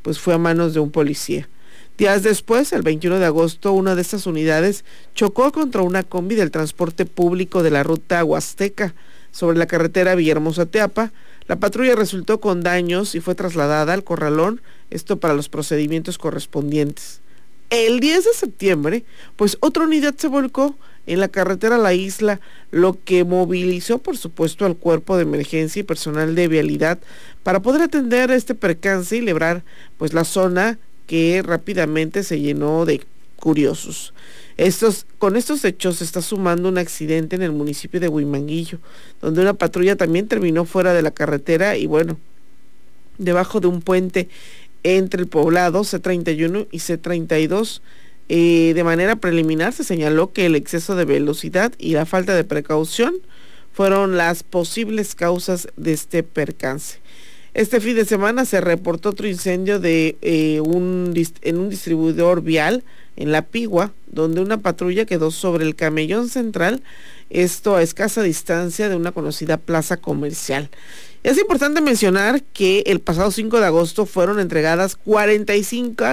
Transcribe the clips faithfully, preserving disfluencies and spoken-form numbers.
pues fue a manos de un policía. Días después, el veintiuno de agosto, una de estas unidades chocó contra una combi del transporte público de la ruta Huasteca sobre la carretera Villahermosa-Teapa. La patrulla resultó con daños y fue trasladada al corralón, esto para los procedimientos correspondientes. El diez de septiembre, pues otra unidad se volcó en la carretera La Isla, lo que movilizó, por supuesto, al cuerpo de emergencia y personal de vialidad para poder atender este percance y librar, pues, la zona que rápidamente se llenó de curiosos. Estos, con estos hechos se está sumando un accidente en el municipio de Huimanguillo, donde una patrulla también terminó fuera de la carretera y bueno, debajo de un puente entre el poblado C treinta y uno y C treinta y dos. Eh, de manera preliminar se señaló que el exceso de velocidad y la falta de precaución fueron las posibles causas de este percance. Este fin de semana se reportó otro incendio de eh, un en un distribuidor vial en La Pigua, donde una patrulla quedó sobre el camellón central, esto a escasa distancia de una conocida plaza comercial. Es importante mencionar que el pasado cinco de agosto fueron entregadas cuarenta y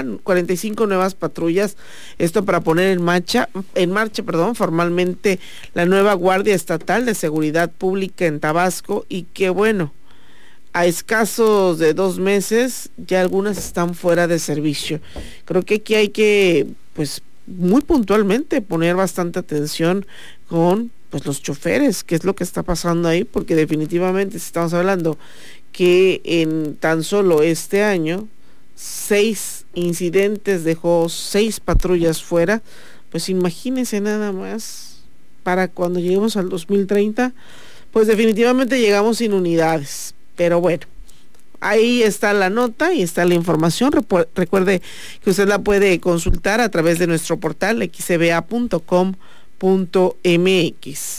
cinco nuevas patrullas, esto para poner en marcha, en marcha, perdón, formalmente la nueva Guardia Estatal de Seguridad Pública en Tabasco, y que bueno, a escasos de dos meses ya algunas están fuera de servicio. Creo que aquí hay que, pues, muy puntualmente poner bastante atención con pues los choferes, qué es lo que está pasando ahí, porque definitivamente si estamos hablando que en tan solo este año seis incidentes dejó seis patrullas fuera, pues imagínense nada más para cuando lleguemos al dos mil treinta, pues definitivamente llegamos sin unidades. Pero bueno, ahí está la nota y está la información. Recuerde que usted la puede consultar a través de nuestro portal equis ce be a punto com punto eme equis.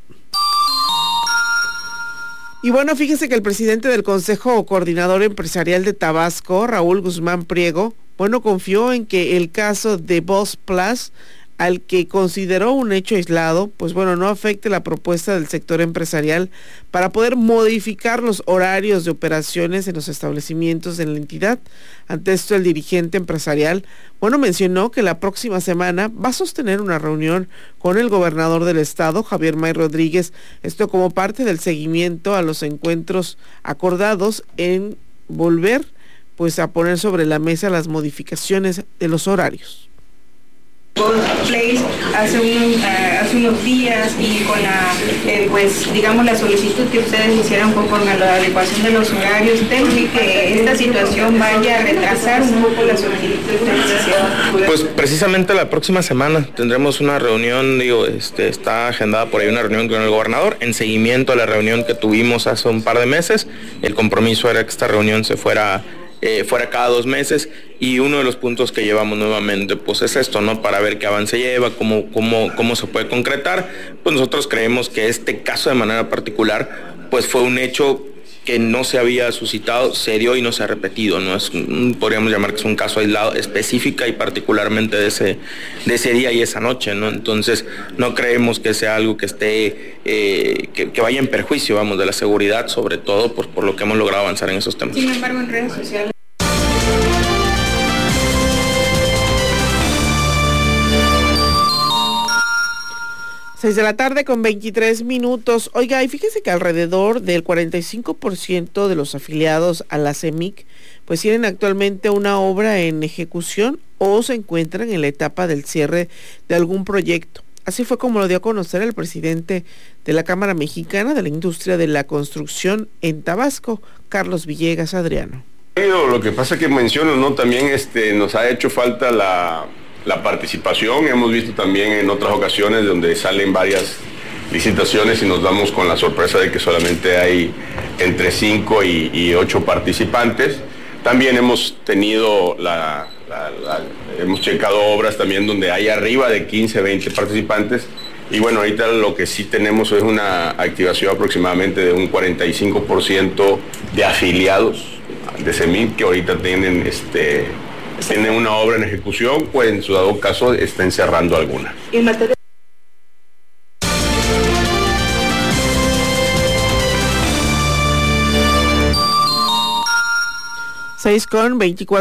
Y bueno, fíjese que el presidente del Consejo Coordinador Empresarial de Tabasco, Raúl Guzmán Priego, bueno, confió en que el caso de Boss Plus, al que consideró un hecho aislado, pues bueno, no afecte la propuesta del sector empresarial para poder modificar los horarios de operaciones en los establecimientos de la entidad. Ante esto, el dirigente empresarial, bueno, mencionó que la próxima semana va a sostener una reunión con el gobernador del estado, Javier May Rodríguez, esto como parte del seguimiento a los encuentros acordados en volver, pues, a poner sobre la mesa las modificaciones de los horarios. Place hace, un, uh, hace unos días y con la, eh, pues digamos la solicitud que ustedes hicieron conforme a la adecuación de los horarios, ¿temo que esta situación vaya a retrasar un poco la solicitud que ustedes hicieron? Pues precisamente la próxima semana tendremos una reunión, digo, este, está agendada por ahí una reunión con el gobernador en seguimiento a la reunión que tuvimos hace un par de meses. El compromiso era que esta reunión se fuera Eh, fuera cada dos meses, y uno de los puntos que llevamos nuevamente pues es esto, ¿no? Para ver qué avance lleva, cómo, cómo, cómo se puede concretar. Pues nosotros creemos que este caso de manera particular pues fue un hecho que no se había suscitado, se dio y no se ha repetido, ¿no? Es, podríamos llamar que es un caso aislado específica y particularmente de ese, de ese día y esa noche, ¿no? Entonces no creemos que sea algo que esté, eh, que, que vaya en perjuicio, vamos, de la seguridad, sobre todo por, por lo que hemos logrado avanzar en esos temas. Sin embargo, en redes sociales. seis de la tarde con veintitrés minutos. Oiga, y fíjese que alrededor del cuarenta y cinco por ciento de los afiliados a la C E M I C pues tienen actualmente una obra en ejecución o se encuentran en la etapa del cierre de algún proyecto. Así fue como lo dio a conocer el presidente de la Cámara Mexicana de la Industria de la Construcción en Tabasco, Carlos Villegas Adriano. Lo que pasa que menciono, ¿no? También este, nos ha hecho falta la... la participación. Hemos visto también en otras ocasiones donde salen varias licitaciones y nos damos con la sorpresa de que solamente hay entre cinco y, y ocho participantes. También hemos tenido la, la, la, hemos checado obras también donde hay arriba de quince, veinte participantes, y bueno, ahorita lo que sí tenemos es una activación aproximadamente de un cuarenta y cinco por ciento de afiliados de C E M I C que ahorita tienen este tienen una obra en ejecución, pues en su dado caso estén cerrando alguna. En materia seis con veinticuatro